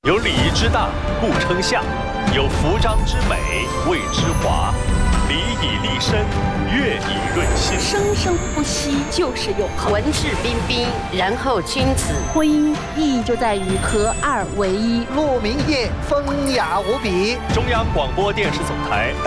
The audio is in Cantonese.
有礼仪之大，故称相；有服装之美，谓之华。礼以立身，乐以润心。 生生不息，就是永恒。 文质彬彬，然后君子。 婚姻意义就在于合二为一。 鹿鸣夜，风雅无比。 中央广播电视总台。